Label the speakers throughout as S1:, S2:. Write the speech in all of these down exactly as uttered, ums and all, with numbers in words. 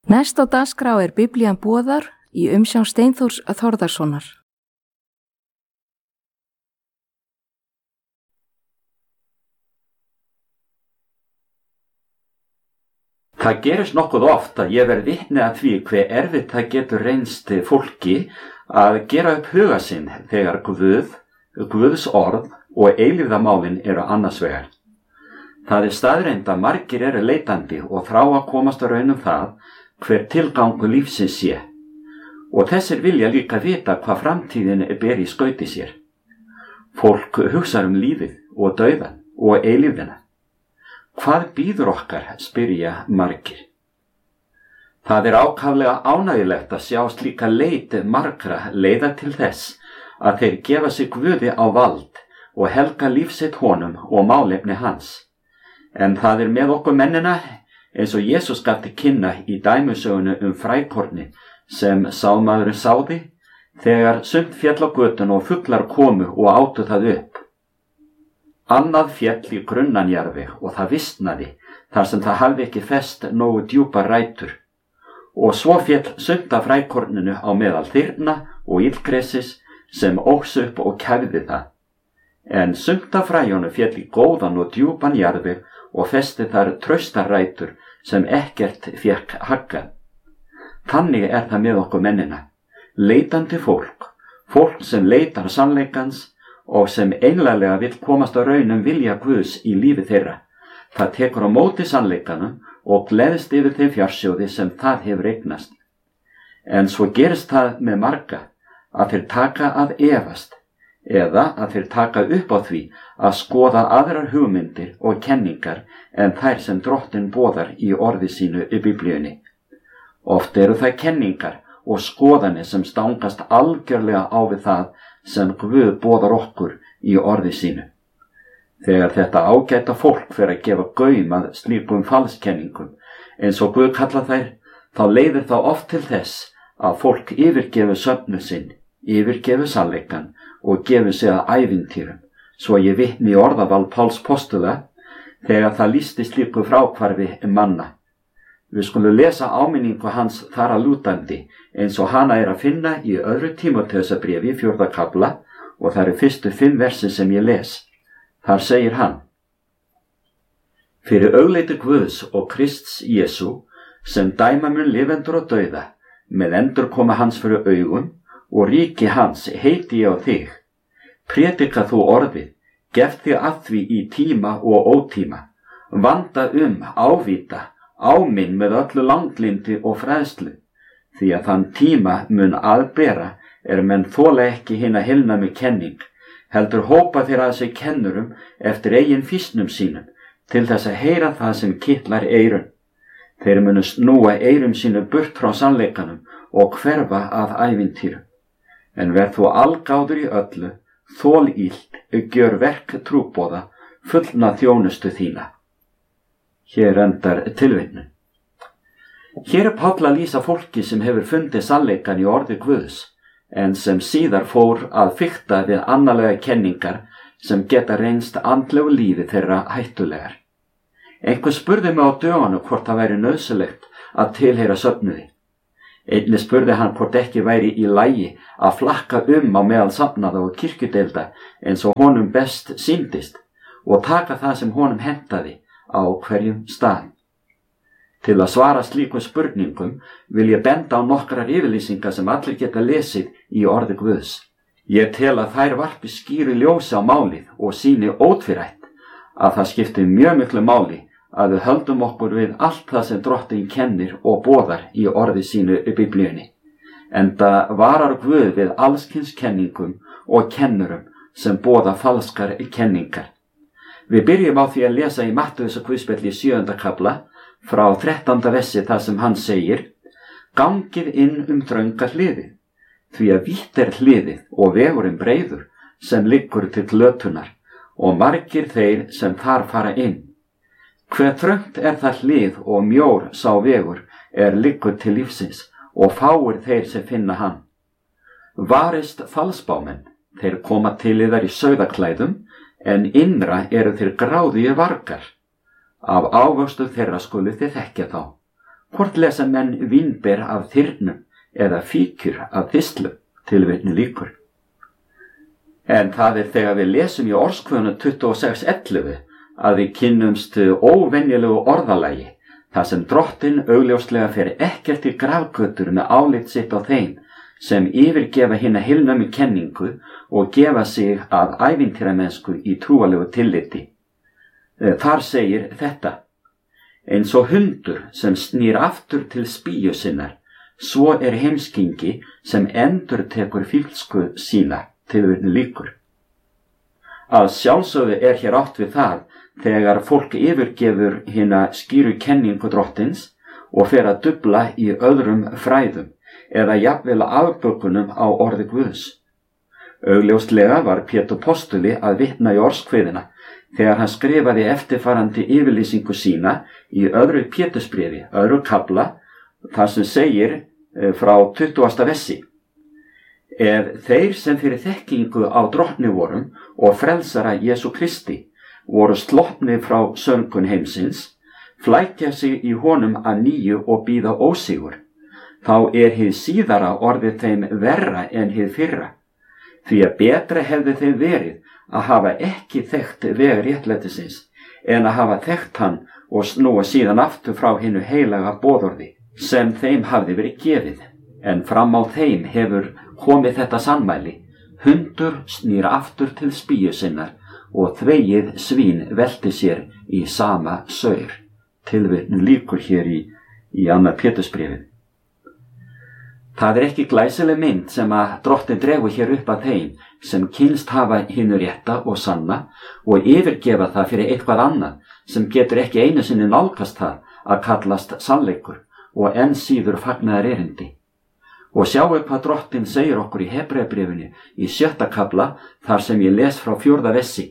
S1: Næst á dagskrá er Biblían boðar í umsjón Steinþórs Þórðarsonar.
S2: Það gerist nokkuð oft að ég verð vitni að því hve erfitt það getur reynst fólki að gera upp huga sinn þegar Guð, Guðs orð og eilífðarmálin eru annars vegar. Það er staðreynd að margir eru leitandi og þrá að komast að raun um það hver tilgangur lífsins sé. Og þessir vilja líka vita hvað framtíðin ber í skauti sér. Fólk hugsar um lífið og dauðan og eilífðina. Hvað býður okkar, spyrja margir. Það er ákaflega ánægjulegt að sjá slíka leit margra leiða til þess að þeir gefa sig Guði á vald og helga lífsitt honum og málefni hans. En það er með okkur mennina eins og Jesús gaf til kynna í dæmisögunni um frækorni sem sámaðurinn sáði þegar sumt féll á götun og fuglar komu og átu það upp. Annað féll í grunnan jarðveg og það vistnaði þar sem það hafði ekki fest nógu djúpar rætur. Og svo féll sumt af frækorninu á meðal þyrna og illgresis sem óx upp og kæfði það. En sumt af fræjónu féll í góðan og djúpan jarðveg og festi þar traustar rætur sem ekkert fékk haggað. Þannig er það með okkur mennina. Leitandi fólk, fólk sem leitar sannleikans og sem einlæglega vill komast á raun um vilja Guðs í lífi þeirra. Það tekur á móti sannleikanum og gleðst yfir þeim fjársjóði sem það hefur eignast. En svo gerist það með marga að þeir taka að efast eða að þeir taka upp á því að skoða aðrar hugmyndir og kenningar en þær sem Drottinn boðar í orði sínu í Biblíunni. Oft eru það kenningar og skoðanir sem stangast algjörlega á við það sem Guð boðar okkur í orði sínu. Þegar þetta ágæta fólk fer að gefa gaum að slíkum falskenningum, eins og Guð kalla þær, þá leiðir það oft til þess að fólk yfirgefi söfnu sinn, yfirgefi sannleikann og gefi sig að ævintýrum, svo ég vitni í orðaval Páls postula þegar það lýsti slíku fráhvarfi manna. Við skulum lesa áminningu hans þar að lútandi eins og hana er að finna í öðru Tímóteusarbréfi fjórða kafla og það eru fyrstu fimm versi sem ég les. Þar segir hann: Fyrir augleiti Guðs og Krists Jesú sem dæma mun lifendur og dauða með endurkoma hans fyrir augum og ríki hans heiti ég á þig. Prédika þú orðið, gef þig að því í tíma og ótíma, vanda um, ávita, áminn með öllu langlindi og fræðslu, því að þann tíma mun aðbera er menn þola ekki hina heilnæmu kenning, heldur hópa þeir að sig kennurum eftir eigin fýsnum sínum, til þess að heyra það sem kitlar eyrun. Þeir munu snúa eyrum sínu burt frá sannleikanum og hverfa að ævintýrum. En verð þú algáður í öllu, þól illt, gjör verk trúboða, fullna þjónustu þína. Hér endar tilvitnun. Hér er Páll að lýsa fólki sem hefur fundið sannleikann í orði Guðs, en sem síðar fór að fikta við annarlega kenningar sem geta reynst andlegu lífi þeirra hættulegar. Einhver spurði mig á dögunum hvort það væri nauðsynlegt að tilheyra söfnuði. Einnig spurði hann hvort ekki væri í lagi að flakka um á meðal safnaða og kirkjudeilda eins og honum best sýndist og taka það sem honum hentaði á hverjum stað. Til að svara slíkum spurningum vil ég benda á nokkrar yfirlýsingar sem allir geta lesið í orði Guðs. Ég tel að þær varpi skýru ljósi á málið og sýni ótvírætt að það skiptir mjög miklu máli að við höldum okkur við allt það sem Drottinn kennir og boðar í orði sínu í Biblíunni. Enda varar Guð við allskyns kenningum og kennurum sem boða falskar kenningar. Við byrjum á því að lesa í Mattheusarguðspjalli í sjöunda kafla frá þrettánda versi þar sem hann segir: Gangið inn um þrönga hliðið, því að vítt er hliðið og vegurinn breiður sem liggur til glötunar og margir þeir sem þar fara inn. Hve þröngt er það hlið og mjór sá vegur er liggur til lífsins og fáir þeir sem finna hann. Varist falsbámenn, þeir koma til yðar í sauðaklæðum, en innra eru þeir gráðugir vargar. Af ávöxtum þeirra skuluð þið þekkja þá. Hvort lesa menn vínber af þyrnum eða fíkjur af þistlum, tilvitnun lýkur. En það er þegar við lesum í Orðskvöðunum tuttugu og sex ellefu að við kynnumst óvenjulegu orðalagi, þar sem drottinn augljóslega fer ekkert í grafgötur með álit sitt á þeim sem yfirgefa hina heilnæmu kenningu og gefa sig að ævintýramennsku í trúalegu tilliti. Þar segir þetta: eins og hundur sem snýr aftur til spýju sinnar, svo er heimskingi sem endurtekur fílsku sína, tilvitnun lýkur. Að sjálfsögðu er hér átt við það þegar fólk yfirgefur hina skýru kenningu drottins og fer að dufla í öðrum fræðum eða jafnvel afbökunum á orði Guðs. Augljóslega var Pétur postuli að vitna í Orðskviðina þegar hann skrifaði eftirfarandi yfirlýsingu sína í öðru Pétursbréfi, öðru kafla, þar sem segir frá tuttugasta versi: ef þeir sem fyrir þekkingu á drottni vorum og frelsara Jesú Kristi voru sloppnir frá söngun heimsins, flækja sig í honum að nýju og bíða ósigur, þá er hið síðara orðið þeim verra en hið fyrra, því að betra hefði þeim verið að hafa ekki þekkt veg réttlætisins en að hafa þekkt hann og snúa síðan aftur frá hinu heilaga boðorði sem þeim hafði verið gefið. En fram á þeim hefur komið þetta sannmæli: hundur snýr aftur til spýju sinnar og þvegið svín velti sér í sama saur. Tilvitnun lýkur hér í, í annað Pétursbréfið. Það er ekki glæsileg mynd sem að drottinn dregur hér upp að þeim sem kynst hafa hinu rétta og sanna og yfirgefa það fyrir eitthvað annað sem getur ekki einu sinni nálgast það að kallast sannleikur og enn síður fagnaðar erindi. Og sjáu hvað drottinn segir okkur í Hebreabréfinu í sjötta kafla þar sem ég les frá fjórða versi: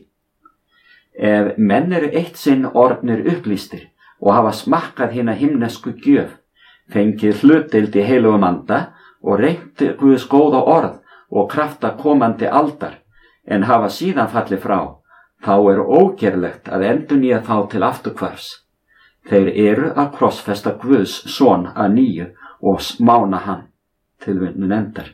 S2: ef menn eru eitt sinn orðnir upplýstir og hafa smakkað hina himnesku gjöf, fengið hlutdeild í heilugum anda og reynt Guðs góða orð og krafta komandi aldar, en hafa síðan fallið frá, þá er ógerlegt að endurnýja þá til afturhvarfs. Þeir eru að krossfesta Guðs son að nýju og smána hann. Tilvitnun endar.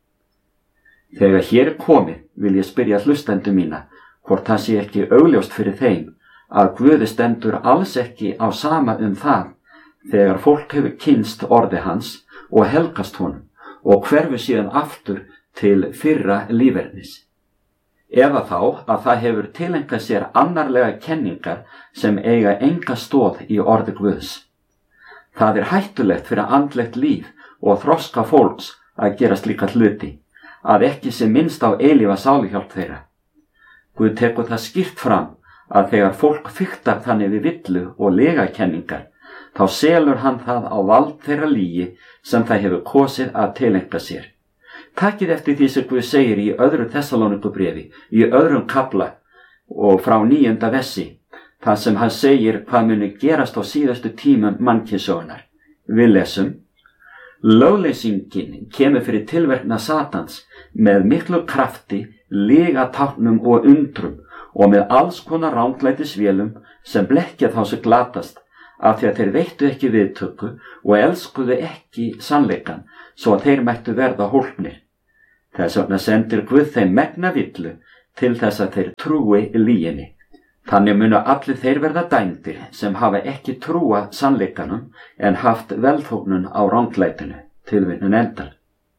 S2: Þegar hér er komið vil ég spyrja hlustendur mína hvort það sé ekki augljóst fyrir þeim að Guði stendur alls ekki á sama um það þegar fólk hefur kynst orði hans og helgast honum og hverfur síðan aftur til fyrra lífernis. Eða þá að það hefur tileinkað sér annarlega kenningar sem eiga enga stoð í orði Guðs. Það er hættulegt fyrir andlegt líf og þroska fólks að gera slíka hluti, að ekki sé minnst á eilífa sáluhjálp þeirra. Guð tekur það skýrt fram að þegar fólk fiktar þannig við villu og legakenningar, þá selur hann það á vald þeirra lygi sem það hefur kosið að tileinka sér. Takið eftir því sem Guð segir í öðru Tessalónikubréfi, í öðrum kafla og frá níunda versi, þar sem hann segir hvað muni gerast á síðustu tímum mannkynssögunnar. Við lesum: lögleysingin kemur fyrir tilverknað Satans með miklu krafti, lygatáknum og undrum og með alls konar ranglætisvélum sem blekkja þá sem glatast, af því að þeir veittu ekki viðtöku og elskuðu ekki sannleikann svo að þeir mættu verða hólpnir. Þess vegna sendir Guð þeim megna villu til þess að þeir trúi lyginni. Þannig munu allir þeir verða dæmdir sem hafa ekki trúað sannleikanum en haft velþóknun á ranglætinu. Tilvitnun endar.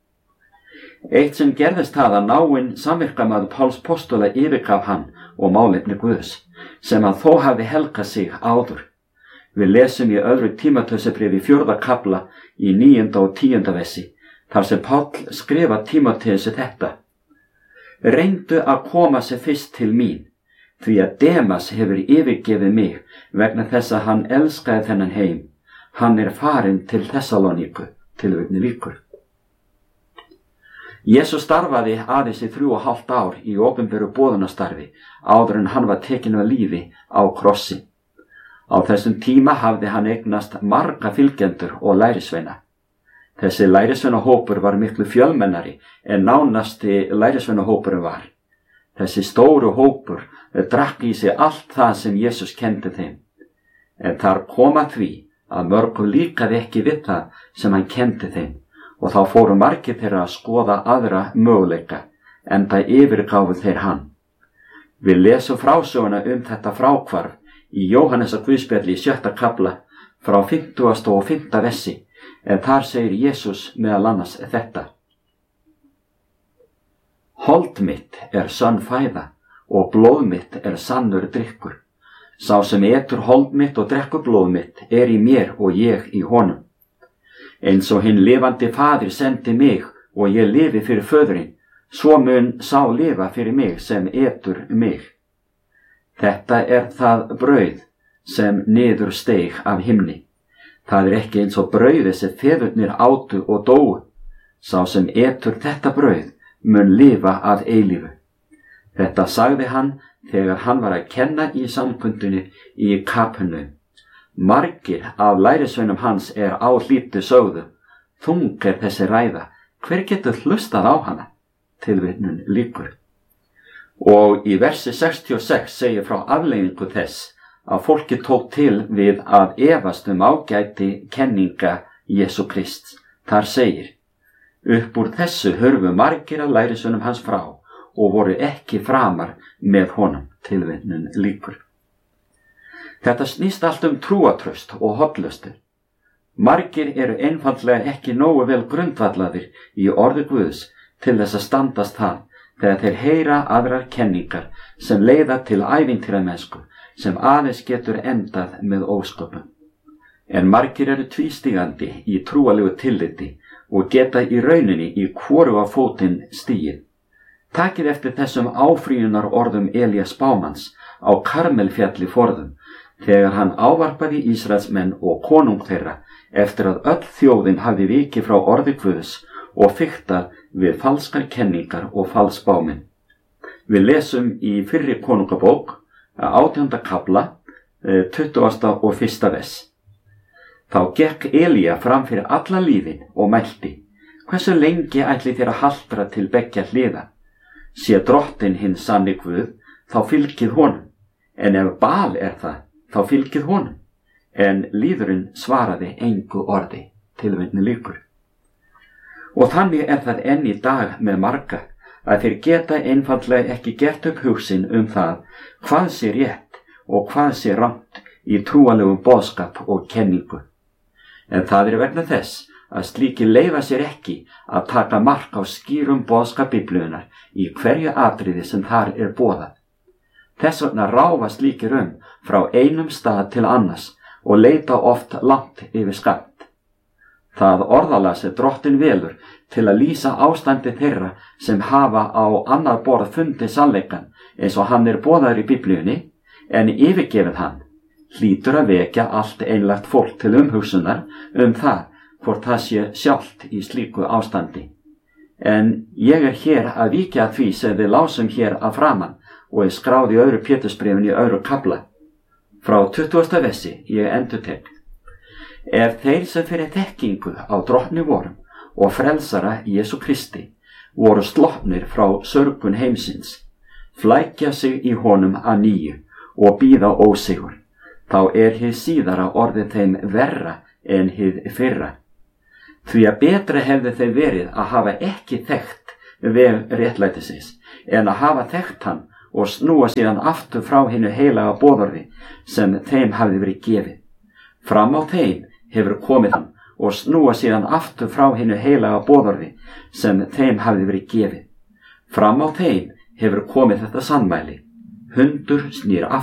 S2: Eitt sem gerðist það að náinn samvirkamaður Páls postula yfirgaf hann og málefni Guðs, sem hann þó hafi helgað sig áður. Við lesum í öðru Tímóteusarbréfi fjórða kafla í níunda og tíunda versi, þar sem Páll skrifa Tímóteusi þetta: reyndu að koma sér fyrst til mín, því að Demas hefur yfirgefið mig vegna þess að hann elskaði þennan heim. Hann er farinn til Tessalóníku. Tilvitnun lýkur. Jesús starfaði aðeins í þrjú og hálft ár í opinberu boðunastarfi áður en hann var tekinn af lífi á krossi. Á þessum tíma hafði hann eignast marga fylgjendur og lærisveina. Þessi lærisveinahópur var miklu fjölmennari en nánasti lærisveinahópurinn var. Þessi stóru hópur drakk í sig allt það sem Jesús kendi þeim. En þar kom að því að mörgum líkaði ekki við það sem hann kenndi þeim og þá fóru margir þeirra að skoða aðra möguleika, enda yfirgáfu þeir hann. Við lesum frásöguna um þetta fráhvarf í Jóhannesar Guðspjalli í sjötta kafla frá fimmtugasta og fimmta versi, en þar segir Jesús meðal annars þetta: Hold mitt er sönn fæða og blóð mitt er sannur drykkur. Sá sem etur hold mitt og drekkur blóð mitt er í mér og ég í honum. Eins og hinn lifandi faðir sendi mig og ég lifi fyrir föðurinn, svo mun sá lifa fyrir mig sem etur mig. Þetta er það brauð sem niður steig af himni. Það er ekki eins og brauðið sem feðurnir átu og dóu. Sá sem etur þetta brauð mun lifa að eilífu. Þetta sagði hann þegar hann var að kenna í samkundunni í Kapernaum. Margir af lærisveinum hans er áhlýddu sögðu: Þung er þessi ræða, hver getur hlustað á hana? Tilvitnun lýkur. Og í versi sextíu og sex segir frá afleiðingu þess að fólki tók til við að efast um ágæti kenninga Jesú Krists. Þar segir: Upp úr þessu hurfu margir af lærisveinum hans frá og voru ekki framar með honum. Tilvitnun lýkur. Þetta snýst allt um trúatraust og hollustu. Margir eru einfaldlega ekki nógu vel grundvallaðir í orði Guðs til þess að standast það þegar þeir heyra aðrar kenningar sem leiða til ævintýramennsku sem aðeins getur endað með ósköpum. En margir eru tvístígandi í trúalegu tilliti og geta í rauninni í hvoru af fótinn stigið. Takið eftir þessum áfrýjunar orðum Elías spámanns á Karmelfjalli forðum, þegar hann ávarpaði Ísraelsmenn og konung þeirra eftir að öll þjóðin hafði vikið frá orði Guðs og fiktað við falskar kenningar og falsbáminn. Við lesum í fyrri konungabók, átjánda kafla, tuttugasta og fyrsta vers. Þá gekk Elía fram fyrir alla lífin og mælti: Hversu lengi ætli þér að haltra til beggja hliða? Sé drottinn hinn sanni Guð, þá fylgið honum, en ef Bal er það, þá fylgið honum. En lýðurinn svaraði engu orði. Tilvitnun lýkur. Og þannig er það enn í dag með marga, að þeir geta einfaldlega ekki gert upp hugsin um það hvað sé rétt og hvað sé rangt í trúalegum boðskap og kenningu. En það er vegna þess að slíki leyfa sér ekki að taka mark á skýrum boðskap Biblíunnar í hverju atriði sem þar er boðað. Þess vegna ráfa slíkir um frá einum stað til annars og leita oft langt yfir skammt. Það orðalag sem drottinn velur til að lýsa ástandi þeirra sem hafa á annað borð fundið sannleikann eins og hann er boðaður í Biblíunni, en yfirgefið hann, hlýtur að vekja allt einlægt fólk til umhugsunar um það hvort það sé sjálft í slíku ástandi. En ég er hér að víkja að því sem við lásum hér að framan og er skráð í öðru Pétursbréfinu í öðru kafla. Frá tuttugasta versi ég endurtek: Ef þeir sem fyrir þekkingu á drottni vorum og frelsara Jesú Kristi voru sloppnir frá sörgun heimsins, flækja sig í honum að nýju og bíða ósigur, þá er hið síðara orðið þeim verra en hið fyrra. Því að betra hefði þeim verið að hafa ekki þekkt veg réttlætisins en að hafa þekkt hann og snúa síðan aftur frá hinu heilaga boðorði sem þeim hafði verið gefið. Fram á þeim hefur komið hann og snúa síðan aftur frá hinu heilaga boðorði sem þeim hafði verið gefið. Fram á þeim hefur komið þetta sannmæli: hundur snýr aftur